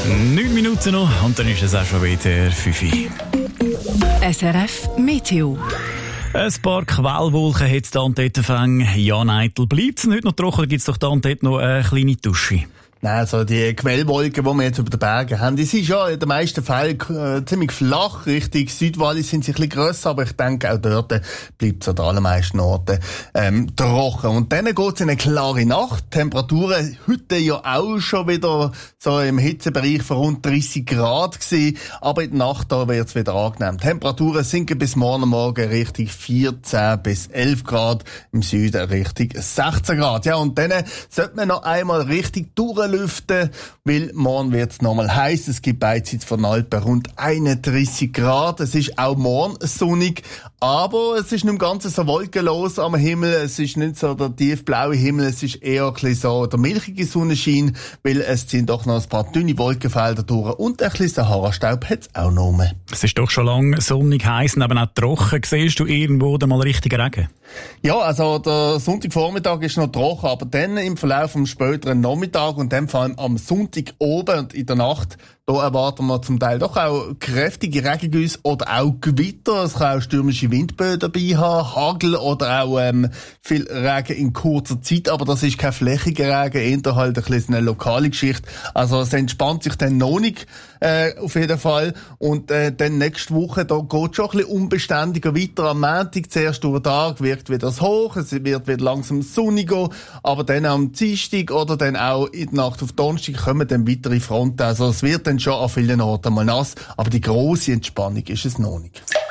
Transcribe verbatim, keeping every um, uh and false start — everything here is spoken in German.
Neun Minuten noch und dann ist es auch schon wieder fünf Uhr. S R F Meteo. Ein paar Quellwolken hat es da und dort gefangen. Ja, Neitel, bleibt es nicht noch trocken, gibt es doch da und dort noch eine kleine Dusche. Nein, also die Quellwolken, die wir jetzt über den Bergen haben, die sind ja in den meisten Fällen äh, ziemlich flach. Richtung Südwallis sind sie ein bisschen grösser, aber ich denke, auch dort bleibt es an den allermeisten Orten ähm, trocken. Und dann geht es in eine klare Nacht. Temperaturen heute ja auch schon wieder so im Hitzebereich von rund dreissig Grad gewesen, aber in der Nacht da wird es wieder angenehm. Temperaturen sinken bis morgen Morgen Richtung vierzehn bis elf Grad, im Süden Richtung sechzehn Grad. Ja, und dann sollte man noch einmal richtig durch lüften, weil morgen wird es nochmal heiß. Es gibt beidseits von Alpen rund einunddreissig Grad. Es ist auch morgen sonnig, aber es ist nicht ganz so wolkenlos am Himmel. Es ist nicht so der tiefblaue Himmel, es ist eher ein bisschen so der milchige Sonnenschein, weil es ziehen doch noch ein paar dünne Wolkenfelder durch und ein bisschen Sahara-Staub hat es auch noch mehr. Es ist doch schon lange sonnig, heiß und eben auch trocken. Siehst du irgendwo da mal richtigen Regen? Ja, also der Sonntagvormittag ist noch trocken, aber dann im Verlauf vom späteren Nachmittag und dann vor allem am Sonntag oben und in der Nacht, da erwarten wir zum Teil doch auch kräftige Regengüsse oder auch Gewitter. Es kann auch stürmische Windböen dabei haben, Hagel oder auch ähm, viel Regen in kurzer Zeit, aber das ist kein flächiger Regen, eher halt ein bisschen eine lokale Geschichte. Also es entspannt sich dann noch nicht, äh, auf jeden Fall. Und äh, dann nächste Woche, da geht schon ein bisschen unbeständiger weiter. Am Montag, zuerst durch den Tag, wirkt wieder das hoch, es wird wieder langsam sonniger, aber dann am Dienstag oder dann auch in der Nacht auf Donnerstag kommen dann weitere Fronten. Also es wird dann schon an vielen Orten mal nass, aber die grosse Entspannung ist es noch nicht.